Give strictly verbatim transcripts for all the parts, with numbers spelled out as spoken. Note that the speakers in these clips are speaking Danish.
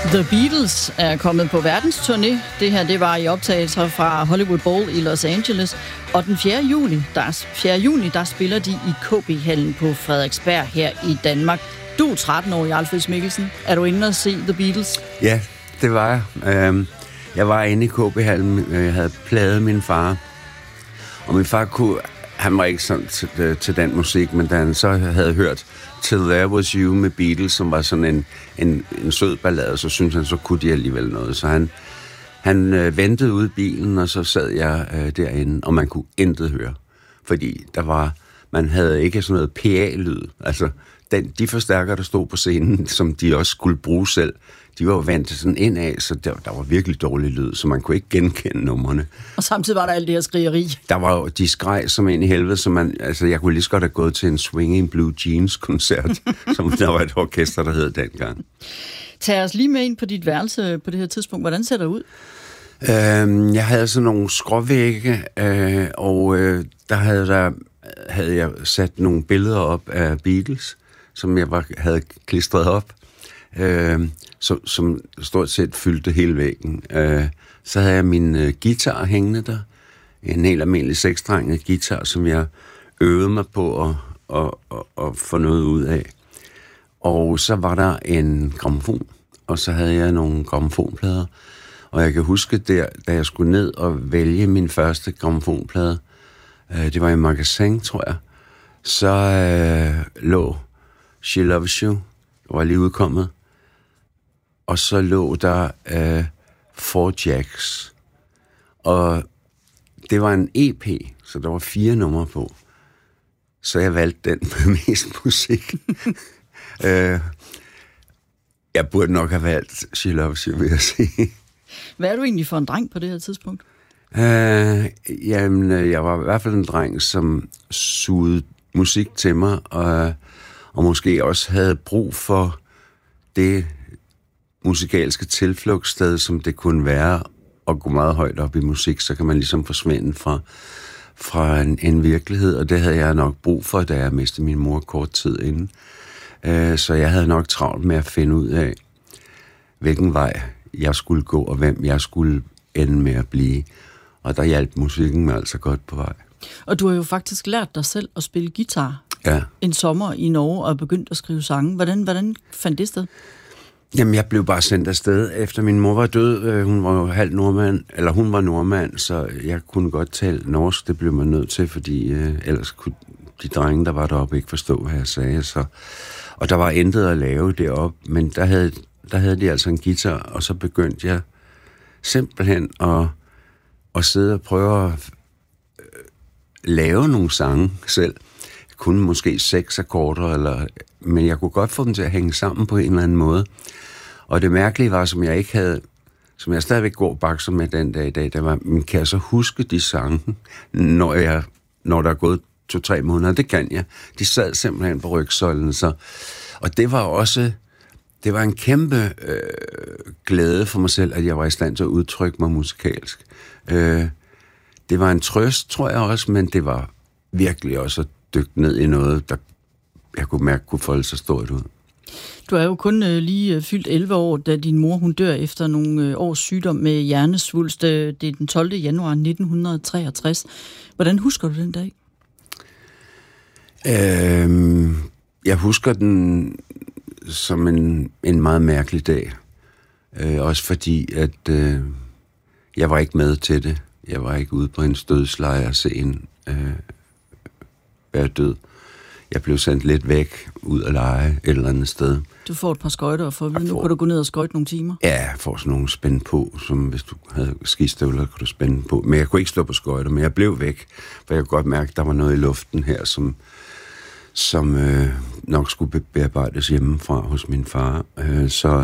The Beatles er kommet på verdensturné. Det her, det var i optagelser fra Hollywood Bowl i Los Angeles. Og den fjerde juli, der, fjerde juni, der spiller de i K B-hallen på Frederiksberg her i Danmark. Du er tretten år, Jarl Friis Mikkelsen. Er du inde og se The Beatles? Ja, det var jeg. Jeg var inde i K B-hallen. Jeg havde pladet min far. Og min far kunne... Han var ikke sådan til, til den musik, men da han så havde hørt Till There Was You med Beatles, som var sådan en, en, en sød ballade, så syntes han, så kunne de alligevel noget. Så han, han øh, ventede ude i bilen, og så sad jeg øh, derinde, og man kunne intet høre. Fordi der var, man havde ikke sådan noget P A-lyd. Altså, den, de forstærkere, der stod på scenen, som de også skulle bruge selv, de var jo vant til sådan indad, så der, der var virkelig dårlig lyd, så man kunne ikke genkende numrene. Og samtidig var der alt det her skrigeri. Der var jo, de skreg som ind i helvede, så man, altså jeg kunne lige så godt have gået til en Swinging Blue Jeans-koncert, som der var et orkester, der hed dengang. Tag os lige med ind på dit værelse på det her tidspunkt. Hvordan ser det ud? Øhm, jeg havde sådan nogle skråvægge, øh, og øh, der havde, der havde jeg sat nogle billeder op af Beatles, som jeg var, havde klistret op. Øh, som, som stort set fyldte hele væggen. Øh, så havde jeg min øh, guitar hængende der. En helt almindelig seksstrenget guitar, som jeg øvede mig på at, at, at, at få noget ud af. Og så var der en grammofon, og så havde jeg nogle grammofonplader. Og jeg kan huske der, da jeg skulle ned og vælge min første grammofonplade, øh, det var i Magasin, tror jeg, så øh, lå She Loves You, var lige udkommet. Og så lå der øh, Four Jacks. Og det var en E P, så der var fire numre på. Så jeg valgte den med mest musik. øh, jeg burde nok have valgt She Loves You, vil jeg sige. Hvad er du egentlig for en dreng på det her tidspunkt? Øh, jamen, jeg var i hvert fald en dreng, som sugede musik til mig, og, og måske også havde brug for det musikalske tilflugtssted, som det kunne være at gå meget højt op i musik, så kan man ligesom forsvinde fra, fra en, en virkelighed, og det havde jeg nok brug for, da jeg mistede min mor kort tid inden. Øh, så jeg havde nok travlt med at finde ud af, hvilken vej jeg skulle gå, og hvem jeg skulle ende med at blive. Og der hjalp musikken mig altså godt på vej. Og du har jo faktisk lært dig selv at spille guitar ja. en sommer i Norge, og begyndt at skrive sange. Hvordan, hvordan fandt det sted? Jamen, jeg blev bare sendt afsted, efter min mor var død. Hun var jo halv nordmand, eller hun var nordmand, så jeg kunne godt tale norsk. Det blev man nødt til, fordi øh, ellers kunne de drenge, der var deroppe, ikke forstå, hvad jeg sagde. Så. Og der var intet at lave deroppe, men der havde, der havde de altså en guitar, og så begyndte jeg simpelthen at, at sidde og prøve at øh, lave nogle sange selv. Jeg kunne måske seks akkorder, eller, men jeg kunne godt få dem til at hænge sammen på en eller anden måde. Og det mærkelige var, som jeg ikke havde, som jeg stadigvæk går bakser med den dag i dag, det var, men kan jeg så huske de sange, når, jeg, når der er gået to-tre måneder? Det kan jeg. De sad simpelthen på rygsøjlen. Så. Og det var også, det var en kæmpe øh, glæde for mig selv, at jeg var i stand til at udtrykke mig musikalsk. Øh, det var en trøst, tror jeg også, men det var virkelig også at dykke ned i noget, der jeg kunne mærke kunne folde sig stort ud. Du er jo kun øh, lige øh, fyldt elleve år, da din mor hun dør efter nogle øh, års sygdom med hjernesvulst. Det er den tolvte januar nitten treogtres. Hvordan husker du den dag? Øhm, jeg husker den som en, en meget mærkelig dag. Øh, også fordi, at øh, jeg var ikke med til det. Jeg var ikke ude på en dødsleje og se en øh, være død. Jeg blev sendt lidt væk, ud at lege et eller andet sted. Du får et par skøjter, og for at vide, nu kan du gå ned og skøjte nogle timer. Ja, jeg får sådan nogle spænde på, som hvis du havde skistøvler, kunne du spænde på. Men jeg kunne ikke stå på skøjter, men jeg blev væk, for jeg kunne godt mærke, at der var noget i luften her, som, som øh, nok skulle bearbejdes hjemmefra hos min far. Øh, så,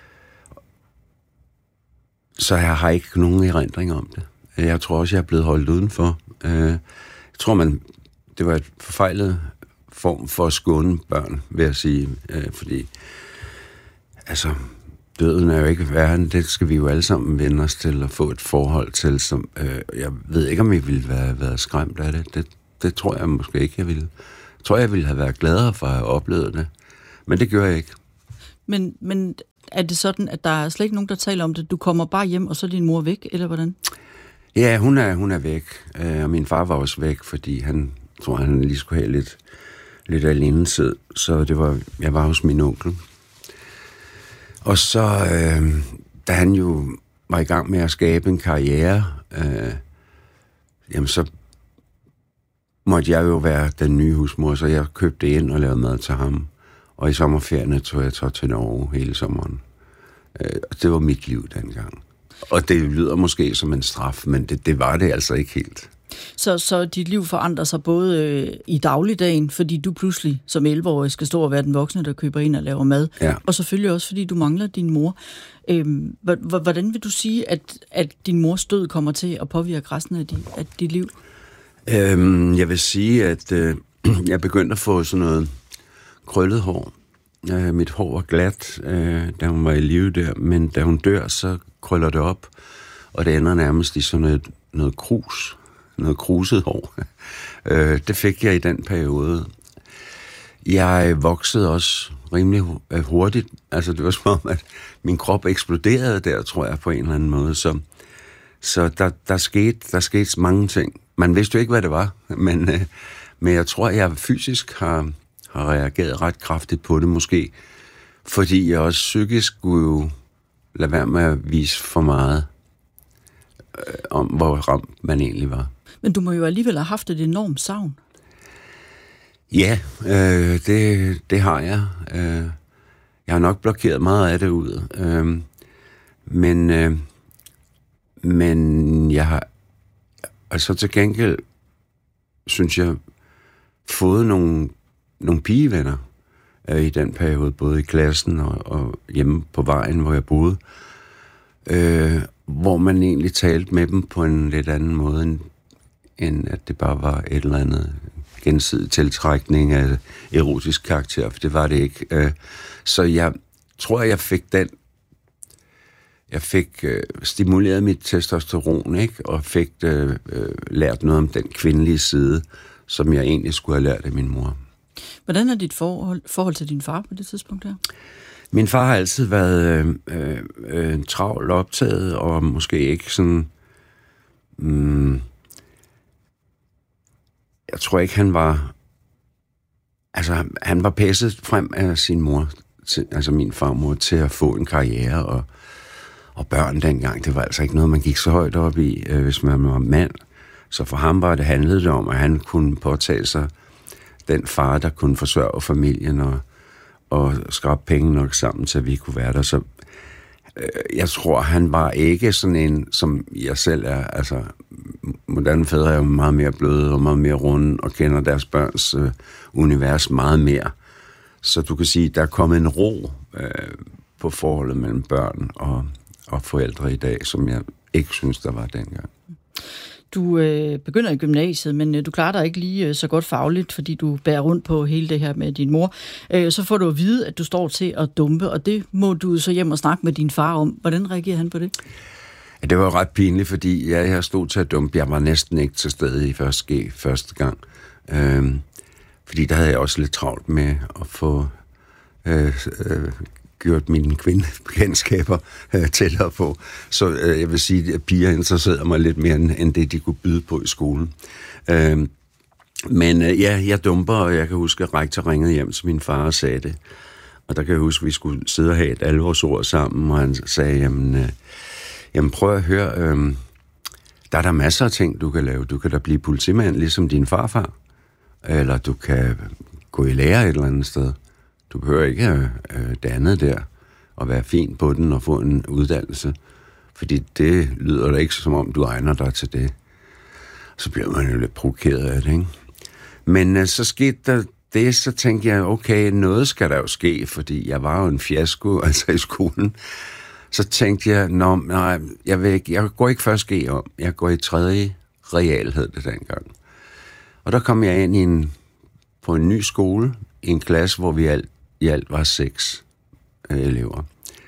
så jeg har ikke nogen erindring om det. Jeg tror også, jeg er blevet holdt udenfor. Øh, jeg tror, man, det var et forfejlet form for at skåne børn, vil jeg sige. Øh, fordi, altså, døden er jo ikke værre end det, skal vi jo alle sammen vende os til og få et forhold til, som, øh, jeg ved ikke, om jeg ville være, være skræmt af det. det. Det tror jeg måske ikke, jeg ville. Jeg tror, jeg ville have været gladere for at have oplevet det. Men det gør jeg ikke. Men, men er det sådan, at der er slet ikke nogen, der taler om det? Du kommer bare hjem, og så er din mor væk, eller hvordan? Ja, hun er, hun er væk, og min far var også væk, fordi han tror, han lige skulle have lidt, lidt alenetid, så det var, jeg var hos min onkel. Og så, øh, da han jo var i gang med at skabe en karriere, øh, jamen så måtte jeg jo være den nye husmor, så jeg købte ind og lavede mad til ham. Og i sommerferien tog jeg så til Norge hele sommeren. Øh, og det var mit liv dengang. Og det lyder måske som en straf, men det, det var det altså ikke helt. Så, så dit liv forandrer sig både øh, i dagligdagen, fordi du pludselig som elleve-årig skal stå og være den voksne, der køber ind og laver mad. Ja. Og selvfølgelig også, fordi du mangler din mor. Øhm, hvordan vil du sige, at, at din mors død kommer til at påvirke resten af dit, af dit liv? Øhm, jeg vil sige, at øh, jeg begyndte at få sådan noget krøllet hår. Øh, mit hår var glat, øh, da hun var i live der, men da hun dør, så krøller det op, og det ender nærmest i sådan noget, noget krus, noget kruset hår. øh, det fik jeg i den periode. Jeg voksede også rimelig hurtigt. Altså, det var som om, at min krop eksploderede der, tror jeg, på en eller anden måde. Så, så der, der, skete, der skete mange ting. Man vidste jo ikke, hvad det var, men, øh, men jeg tror, jeg fysisk har, har reageret ret kraftigt på det, måske. Fordi jeg også psykisk skulle jo lade være med at vise for meget øh, om, hvor ramt man egentlig var. Men du må jo alligevel have haft et enormt savn. Ja, øh, det, det har jeg. Øh, jeg har nok blokeret meget af det ud. Øh, men, øh, men jeg har altså til gengæld, synes jeg, fået nogle, nogle pigevenner øh, i den periode, både i klassen og, og hjemme på vejen, hvor jeg boede, øh, hvor man egentlig talte med dem på en lidt anden måde, end, end at det bare var et eller andet gensidig tiltrækning af erotisk karakter, for det var det ikke. Øh, så jeg tror, jeg fik den Jeg fik øh, stimuleret mit testosteron, ikke? Og fik øh, øh, lært noget om den kvindelige side, som jeg egentlig skulle have lært af min mor. Hvordan er dit forhold, forhold til din far på det tidspunkt her? Min far har altid været øh, øh, øh, travlt optaget, og måske ikke sådan... Mm, jeg tror ikke, han var... Altså, han var passet frem af sin mor, til, altså min farmor, til at få en karriere, og Og børn dengang, det var altså ikke noget, man gik så højt op i, øh, hvis man var mand. Så for ham var det handlede det om, at han kunne påtage sig den far, der kunne forsørge familien og, og skrabe penge nok sammen, til at vi kunne være der. Så øh, jeg tror, han var ikke sådan en, som jeg selv er. Altså, moderne fædre er jo meget mere bløde og meget mere runde og kender deres børns øh, univers meget mere. Så du kan sige, der er kommet en ro øh, på forholdet mellem børn og og forældre i dag, som jeg ikke synes, der var dengang. Du øh, begynder i gymnasiet, men øh, du klarer dig ikke lige øh, så godt fagligt, fordi du bærer rundt på hele det her med din mor. Øh, så får du at vide, at du står til at dumpe, og det må du så hjem og snakke med din far om. Hvordan reagerer han på det? Ja, det var ret pinligt, fordi ja, jeg stod til at dumpe. Jeg var næsten ikke til stede i første G første gang. Øh, fordi der havde jeg også lidt travlt med at få... Øh, øh, gjort mine kvindebekendtskaber øh, tættere på. Så øh, jeg vil sige, at piger interesserede mig lidt mere, end det, de kunne byde på i skolen. Øh, men øh, ja, jeg dumper, og jeg kan huske, at rektor ringede hjem til min far og sagde det. Og der kan jeg huske, at vi skulle sidde og have et alvorsord sammen, og han sagde, jamen, øh, jamen prøv at høre, øh, der er der masser af ting, du kan lave. Du kan da blive politimand, ligesom din farfar. Eller du kan gå i lære et eller andet sted. Du behøver ikke øh, det andet der, og være fin på den og få en uddannelse, fordi det lyder da ikke som om, du egner dig til det. Så bliver man jo lidt provokeret af det, ikke? Men øh, så skete der det, så tænkte jeg, okay, noget skal der jo ske, fordi jeg var jo en fiasko, altså i skolen. Så tænkte jeg, nå, nej, jeg, vil ikke, jeg går ikke først G om, jeg går i tredje real, hed det dengang. Og der kom jeg ind i en, på en ny skole, i en klasse, hvor vi alt, i alt var seks øh, elever.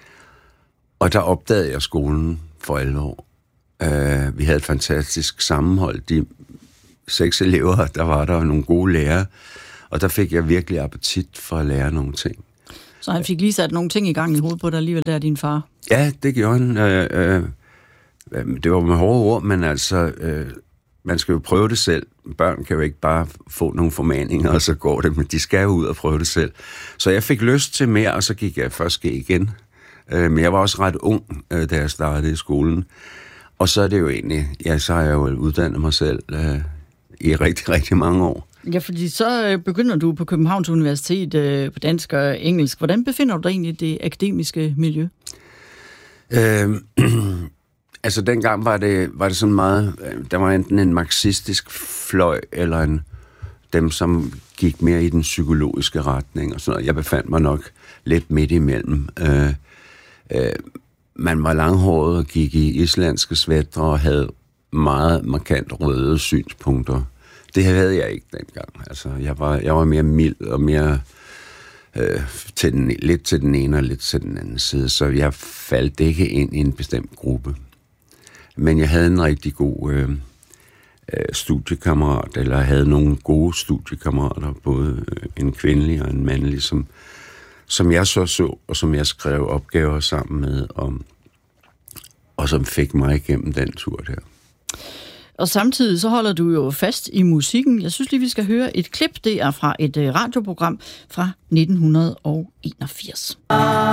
Og der opdagede jeg skolen for alvor. Uh, vi havde et fantastisk sammenhold. De seks elever, der var der nogle gode lærere, og der fik jeg virkelig appetit for at lære nogle ting. Så han fik lige sat nogle ting i gang i hovedet på dig alligevel, der din far? Ja, det gjorde han. Øh, øh, det var med hårde ord, men altså, øh, man skal jo prøve det selv. Børn kan jo ikke bare få nogle formaninger, og så går det, men de skal jo ud og prøve det selv. Så jeg fik lyst til mere, og så gik jeg først igen. Øh, men jeg var også ret ung, øh, da jeg startede i skolen. Og så er det jo egentlig, ja, så har jeg jo uddannet mig selv øh, i rigtig, rigtig mange år. Ja, fordi så begynder du på Københavns Universitet øh, på dansk og engelsk. Hvordan befinder du dig egentlig i det akademiske miljø? Øh, altså dengang var det, var det sådan meget, der var enten en marxistisk fløj, eller en, dem, som gik mere i den psykologiske retning og sådan noget. Jeg befandt mig nok lidt midt imellem. Øh, øh, man var langhåret og gik i islandske sweatre og havde meget markant røde synspunkter. Det havde jeg ikke dengang. Altså, jeg var, jeg var mere mild og mere øh, til den, lidt til den ene og lidt til den anden side, så jeg faldt ikke ind i en bestemt gruppe. Men jeg havde en rigtig god øh, øh, studiekammerat, eller havde nogle gode studiekammerater, både en kvindelig og en mandlig, som, som jeg så så, og som jeg skrev opgaver sammen med, og, og som fik mig igennem den tur der. Og samtidig så holder du jo fast i musikken. Jeg synes lige, vi skal høre et klip. Det er fra et radioprogram fra nitten enogfirs.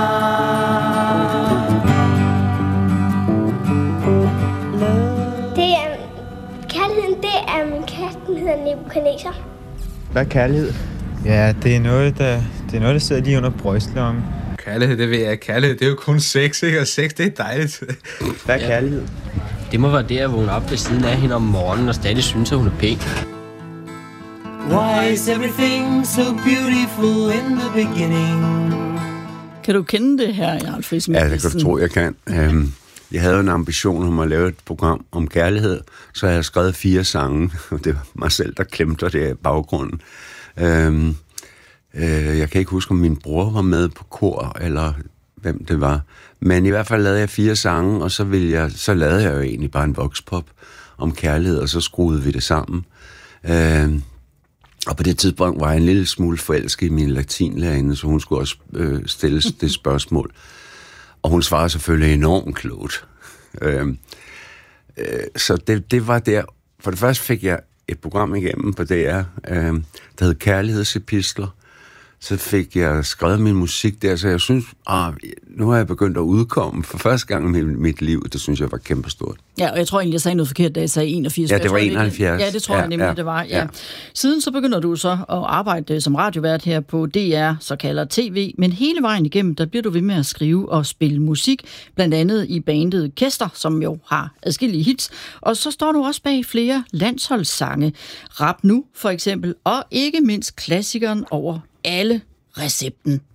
Det er kærligheden, det er min kat, den hedder Nebuchadnezzar. Hvad er kærlighed? Ja, det er noget, der, det er noget, der sidder lige under brystlommen. Kærlighed, det ved jeg. Kærlighed, det er jo kun sex, ikke? Og sex, det er dejligt. Hvad er kærlighed? Det må være det at vågne op ved siden af hende om morgenen og stadig synes, at hun er pæn. Why is everything so beautiful in the beginning? Kan du kende det her, Jarl Friis Mikkelsen? Ja, det kan du tro, jeg kan. Um, jeg havde en ambition om at lave et program om kærlighed, så jeg havde skrevet fire sange, og det var mig selv, der klemte det i baggrunden. Um, uh, jeg kan ikke huske, om min bror var med på kor, eller hvem det var. Men i hvert fald lavede jeg fire sange, og så, ville jeg, så lavede jeg jo egentlig bare en voxpop om kærlighed, og så skruede vi det sammen. Uh, og på det tidspunkt var jeg en lille smule forelsket i min latinlærerinde, så hun skulle også øh, stille det spørgsmål. Og hun svarede selvfølgelig enormt klogt. Øh, øh, så det, det var der. For det første fik jeg et program igennem på D R, øh, der hed Kærlighedsepisler. Så fik jeg skrevet min musik der, så jeg synes, ah, nu har jeg begyndt at udkomme for første gang i mit liv. Det synes jeg var kæmpestort. Ja, og jeg tror egentlig, jeg sagde noget forkert, da jeg sagde enogfirs. Ja, det var enoghalvfjerds. Ja, det tror ja, jeg nemlig, ja, det var. Ja. Ja. Siden så begynder du så at arbejde som radiovært her på D R, så kalder T V, men hele vejen igennem, der bliver du ved med at skrive og spille musik, blandt andet i bandet Kester, som jo har adskillige hits, og så står du også bag flere landsholdssange. Rap Nu, for eksempel, og ikke mindst klassikeren over alle, Recepten.